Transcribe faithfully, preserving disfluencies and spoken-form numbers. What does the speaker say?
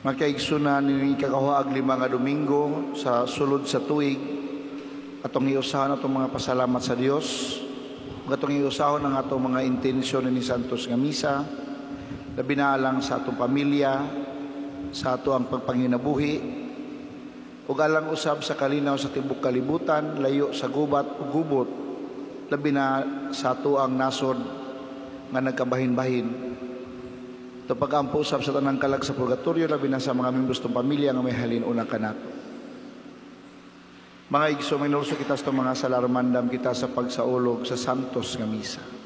Nga kaigsunan ni kakahuag lima nga Domingo sa sulod sa tuig, atong iusahan atong mga pasalamat sa Dios, atong iusahan ang atong mga intensyon ni Santos nga misa, labi na lang sa atong pamilya, sa ato ang pagpanginabuhi, ug alang usab sa kalinaw sa tibuok kalibutan, layo sa gubat ug gubot, labi na sa ato ang nasod nga nagkabahin-bahin. Ito pag-ampo usab sa tanang kalag sa purgatorio, labi na sa mga membros ng pamilya nga may halin-una kanato. Mga igso, may nulso kita sa mga salarmandam kita sa pagsaulog sa Santos nga misa.